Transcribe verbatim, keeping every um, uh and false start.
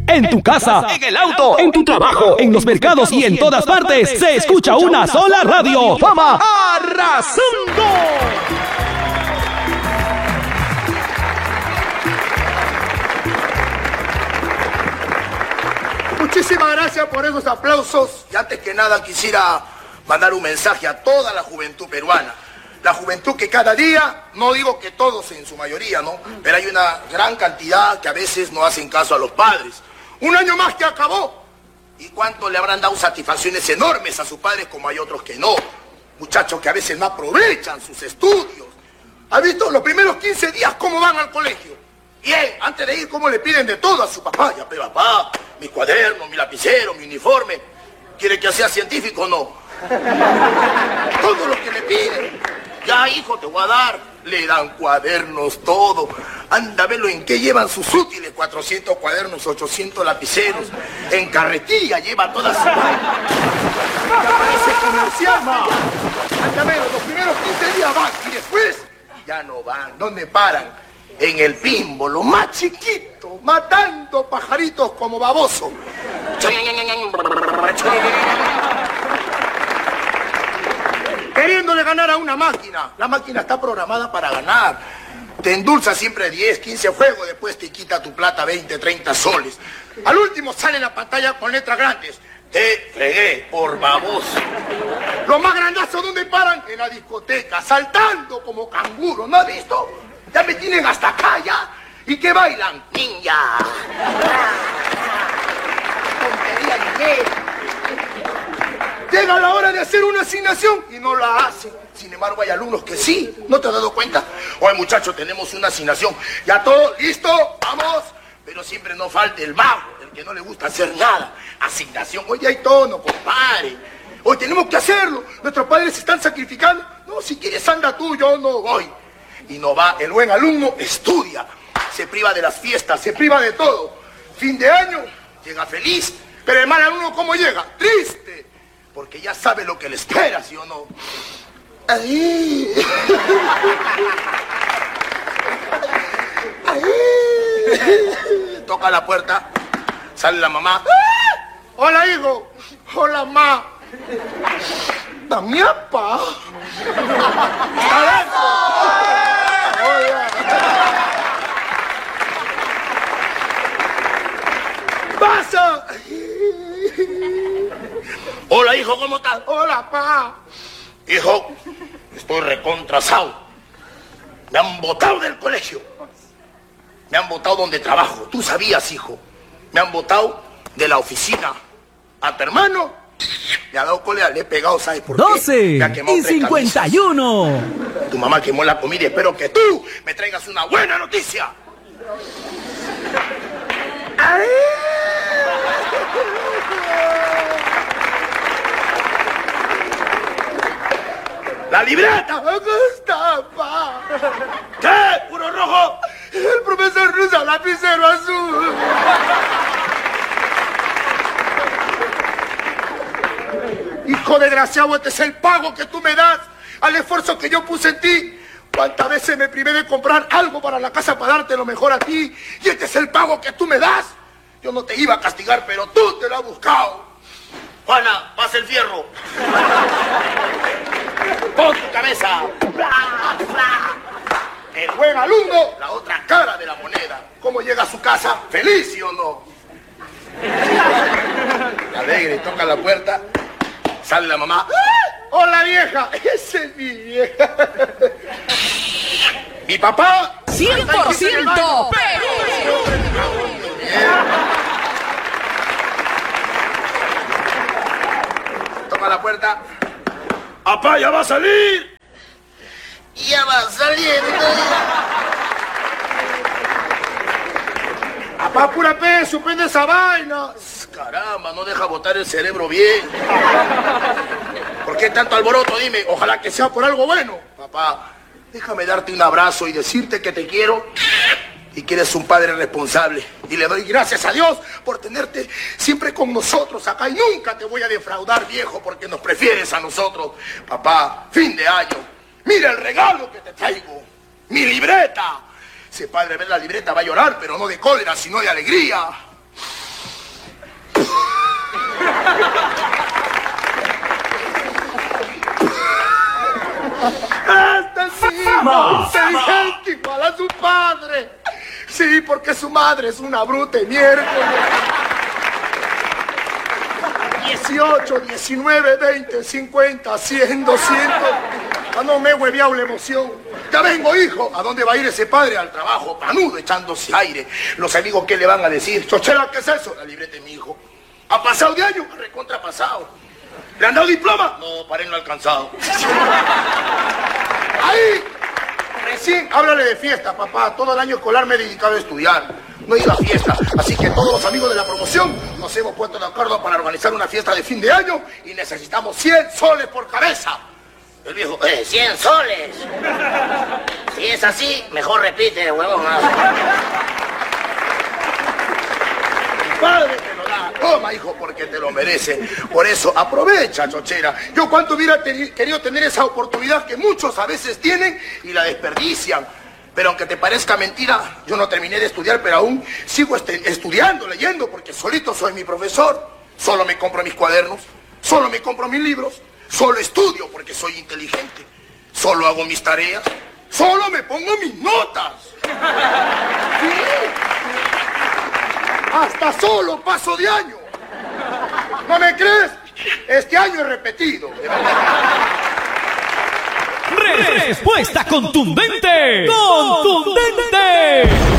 En tu casa, en el auto, en tu trabajo, en los mercados y en todas partes se escucha una sola radio. Fama arrasando. Muchísimas gracias por esos aplausos. Y antes que nada quisiera mandar un mensaje a toda la juventud peruana. La juventud que cada día, no digo que todos en su mayoría, ¿no? Pero hay una gran cantidad que a veces no hacen caso a los padres. Un año más que acabó. ¿Y cuánto le habrán dado satisfacciones enormes a sus padres como hay otros que no? Muchachos que a veces no aprovechan sus estudios. ¿Has visto los primeros quince días cómo van al colegio? Bien, antes de ir, cómo le piden de todo a su papá. Ya, pero papá, mi cuaderno, mi lapicero, mi uniforme. ¿Quiere que sea científico o no? Todo lo que le piden. Ya, hijo, te voy a dar. Le dan cuadernos, todo. Anda a verlo en qué llevan sus útiles. cuatrocientos cuadernos, ochocientos lapiceros. En carretilla lleva todas sus... Ya parece comercial, ma. Anda a verlo, los primeros quince días van. Y después ya no van. ¿Dónde paran? En el Pimbo, lo más chiquito, matando pajaritos como baboso. Queriéndole ganar a una máquina. La máquina está programada para ganar. Te endulza siempre diez, quince juegos, después te quita tu plata veinte, treinta soles. Al último sale en la pantalla con letras grandes. Te fregué por baboso. Los más grandazos, ¿dónde paran? En la discoteca, saltando como canguro. ¿No has visto? Ya me tienen hasta acá, ¿ya? ¿Y qué bailan? Ninja. Tontería de Llega la hora de hacer una asignación y no la hacen. Sin embargo, hay alumnos que sí. ¿No te has dado cuenta? Oye, muchachos, tenemos una asignación. Ya todo, listo, vamos. Pero siempre no falta el vago, el que no le gusta hacer nada. Asignación, oye, hay tono, compadre. Hoy tenemos que hacerlo. Nuestros padres se están sacrificando. No, si quieres anda tú, yo no voy. Y no va, el buen alumno estudia, se priva de las fiestas, se priva de todo. Fin de año, llega feliz, pero el mal alumno, ¿cómo llega? Triste, porque ya sabe lo que le espera, ¿sí o no? Ahí. Ahí. Toca la puerta, sale la mamá. ¡Ah! Hola, hijo. Hola, ma. Damiapa. ¡Pasa! Hola, hijo, ¿cómo estás? Hola, pa. Hijo, estoy recontrasado. Me han botado del colegio. Me han botado donde trabajo. Tú sabías, hijo. Me han botado de la oficina. A tu hermano me ha dado cólera, le he pegado, ¿sabes por qué? doce y cincuenta y uno. Tu mamá quemó la comida y espero que tú me traigas una buena noticia. ¡Ay! ¡La libreta! ¡Me gusta, pa! ¿Qué? ¿Puro rojo? El profesor usa lapicero azul. Hijo desgraciado, este es el pago que tú me das al esfuerzo que yo puse en ti. ¿Cuántas veces me privé de comprar algo para la casa para darte lo mejor a ti? Y este es el pago que tú me das. Yo no te iba a castigar, pero tú te lo has buscado. Juana, pasa el fierro. Pon tu cabeza. El buen alumno, la otra cara de la moneda. ¿Cómo llega a su casa? ¿Feliz, sí o no? Alegre, toca la puerta. Sale la mamá. ¡Ah! ¡Hola, vieja! Esa es mi vieja. Mi papá. cien por ciento Perú. Toca la puerta. ¡Papá, ya va a salir! Ya va a salir. Papá, pura pe, suspende esa vaina. Caramba, no deja botar el cerebro bien. ¿Por qué tanto alboroto? Dime, ojalá que sea por algo bueno. Papá, déjame darte un abrazo y decirte que te quiero y que eres un padre responsable. Y le doy gracias a Dios por tenerte siempre con nosotros acá. Y nunca te voy a defraudar, viejo, porque nos prefieres a nosotros. Papá, fin de año. Mira el regalo que te traigo. Mi libreta. Si el padre ve la libreta va a llorar, pero no de cólera, sino de alegría. Este niño se dijeron que igual a su padre. Sí, porque su madre es una bruta y miércoles. dieciocho, diecinueve, veinte, cincuenta, cien, doscientos. Ah, no me he hueveado la emoción. Ya vengo, hijo. ¿A dónde va a ir ese padre? Al trabajo, panudo, echándose aire. Los amigos, ¿qué le van a decir? Chochela, ¿qué es eso? La libreta de mi hijo. ¿Ha pasado de año? Recontrapasado. ¿Le han dado diploma? No, para él no ha alcanzado. Ahí, recién, háblale de fiesta, papá. Todo el año escolar me he dedicado a estudiar. No he ido a fiesta, así que todos los amigos de la promoción nos hemos puesto de acuerdo para organizar una fiesta de fin de año y necesitamos cien soles por cabeza. El viejo, eh, cien soles. Si es así, mejor repite, huevón. Padre te lo da. Toma, hijo, porque te lo merece. Por eso, aprovecha, chochera. Yo cuánto hubiera teni- querido tener esa oportunidad que muchos a veces tienen y la desperdician. Pero aunque te parezca mentira, yo no terminé de estudiar, pero aún sigo este, estudiando, leyendo, porque solito soy mi profesor. Solo me compro mis cuadernos, solo me compro mis libros, solo estudio porque soy inteligente, solo hago mis tareas, solo me pongo mis notas. ¿Sí? Hasta solo paso de año. ¿No me crees? Este año he repetido. De verdad. Respuesta contundente. ¡Contundente!